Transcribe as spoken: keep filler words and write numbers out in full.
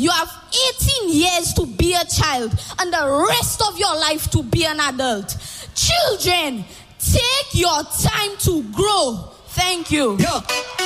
You have eighteen years to be a child and the rest of your life to be an adult. Children, take your time to grow. Thank you. Yeah.